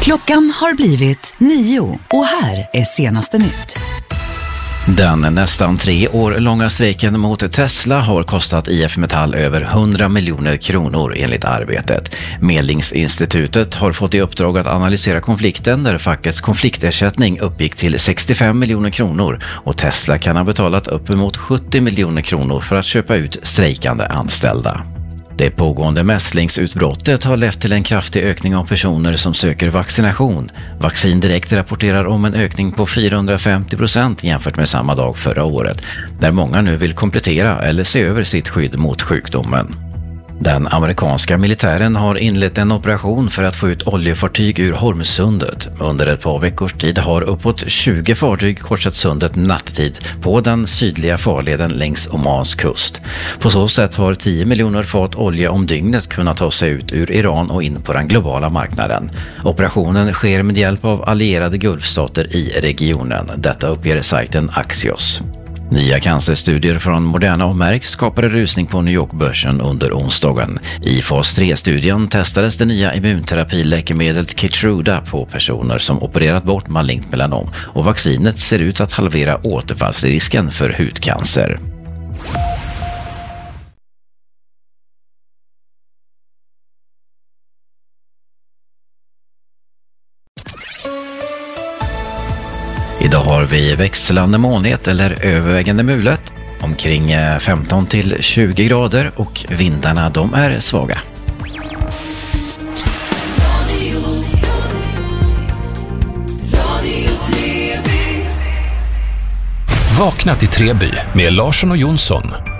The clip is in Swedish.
Klockan har blivit 9 och här är senaste nytt. Den nästan 3 år långa strejken mot Tesla har kostat IF Metall över 100 miljoner kronor enligt Arbetet. Medlingsinstitutet har fått i uppdrag att analysera konflikten där fackets konfliktersättning uppgick till 65 miljoner kronor och Tesla kan ha betalat uppemot 70 miljoner kronor för att köpa ut strejkande anställda. Det pågående mässlingsutbrottet har lett till en kraftig ökning av personer som söker vaccination. Vaccin Direkt rapporterar om en ökning på 450% jämfört med samma dag förra året, där många nu vill komplettera eller se över sitt skydd mot sjukdomen. Den amerikanska militären har inlett en operation för att få ut oljefartyg ur Hormuzsundet. Under ett par veckors tid har uppåt 20 fartyg korsat sundet nattetid på den sydliga farleden längs Omans kust. På så sätt har 10 miljoner fat olja om dygnet kunnat ta sig ut ur Iran och in på den globala marknaden. Operationen sker med hjälp av allierade gulfstater i regionen. Detta uppger sajten Axios. Nya cancerstudier från Moderna och Merck skapade rusning på New York-börsen under onsdagen. I fas 3-studien testades det nya immunterapiläkemedlet Keytruda på personer som opererat bort malignt melanom och vaccinet ser ut att halvera återfallsrisken för hudcancer. Idag har vi växlande molnighet eller övervägande mulet, omkring 15 till 20 grader och vindarna de är svaga. Vakna till Treby med Larsson och Jonsson.